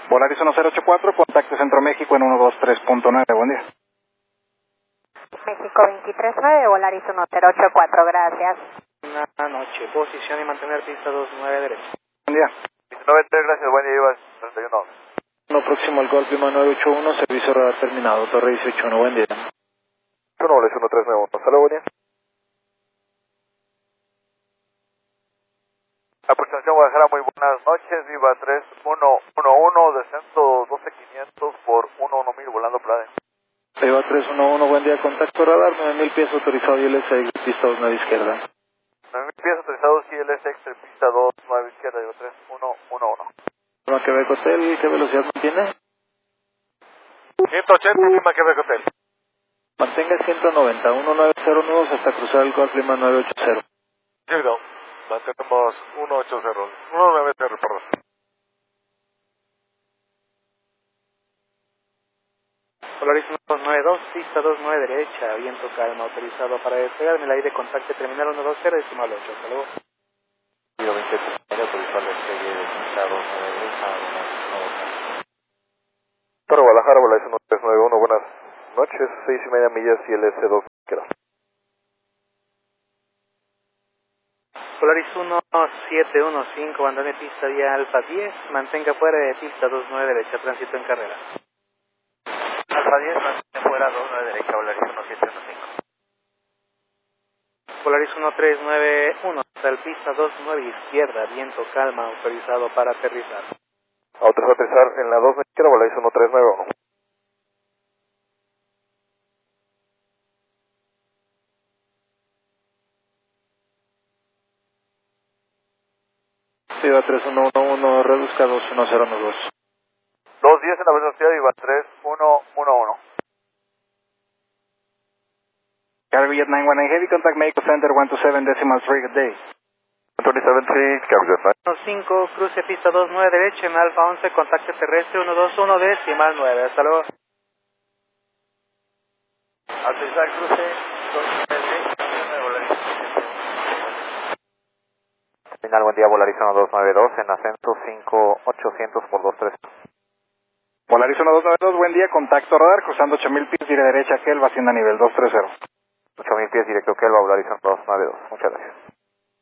Volaris 1084, contacte Centro México en 123.9, buen día. México 239, Volaris 1084, gracias. Buenas noches, posición y mantener pista 29 derecha. Buen día. 93, gracias, buen día, Ivas 31. Uno próximo al Golf Lima 981, servicio radar terminado, Torre 181, buen día. 1, Volaris 1391, hasta luego, buen día. Aproximación Guadalajara, muy buenas noches, Viva 3111, descenso 12500 por 11000, volando Prade. Viva 311, buen día, contacto radar, 9000 pies autorizado y LSX, pista 29 izquierda. 9000 pies autorizados y LSX, pista 29 izquierda, Viva 3111. Quebec Hotel, ¿qué velocidad mantiene? 180, Lima Quebec Hotel. Mantenga 190, 190 nudos hasta cruzar el Golf Lima 980. Sí, no. Mantenemos 180, 190, perdón. Polaris 292, pista 29 derecha, viento calma, autorizado para despegar en el aire, contacto terminal 120, decimal 8, hasta luego. Giro 23, autorizado despegue de pista 29 derecha, 190. Torre Guadalajara, Volaris 1391, buenas noches, 6.5 millas y LS2 izquierda. Polaris 1715, abandone pista vía Alfa 10, mantenga fuera de pista 29 derecha, tránsito en carrera. Alfa 10, mantenga fuera 29 derecha, Volaris 1715. Polaris 1391, hasta el pista 29 izquierda, viento calma, autorizado para aterrizar. Autorizado a aterrizar en la 2 izquierda, Volaris 1391. Viva 3111, reduzca 21012. 210 en la velocidad, Viva 3111. Calgary at 919, heavy contact Mexico Center 127 decimal 3, good day. 276, Calgary at 15, cruce pista 29 derecha, en Alfa 11, contacto terrestre 121 decimal 9, hasta luego. Aterrizar cruce 29 derecha, Volaris 1715. Final, buen día, Volaris 1292 en ascenso 5800 por 23. Volaris 1292, buen día, contacto radar, cruzando 8000 pies, diré derecha, Kelva, hacienda nivel 230. 8000 pies directo Kelva, Volaris 1292. Muchas gracias.